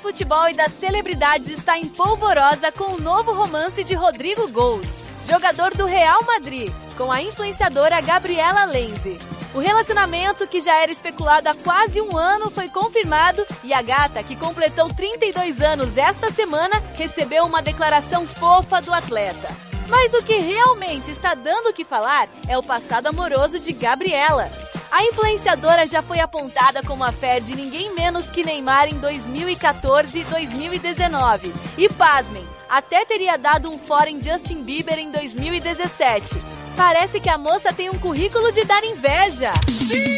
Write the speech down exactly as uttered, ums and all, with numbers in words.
futebol e das celebridades está em polvorosa com o novo romance de Rodrigo Goes, jogador do Real Madrid, com a influenciadora Gabriela Lenzi. O relacionamento, que já era especulado há quase um ano, foi confirmado e a gata, que completou trinta e dois anos esta semana, recebeu uma declaração fofa do atleta. Mas o que realmente está dando o que falar é o passado amoroso de Gabriela. A influenciadora já foi apontada como a fé de ninguém menos que Neymar em dois mil e quatorze e dois mil e dezenove. E pasmem, até teria dado um fora em Justin Bieber em dois mil e dezessete. Parece que a moça tem um currículo de dar inveja. Sim!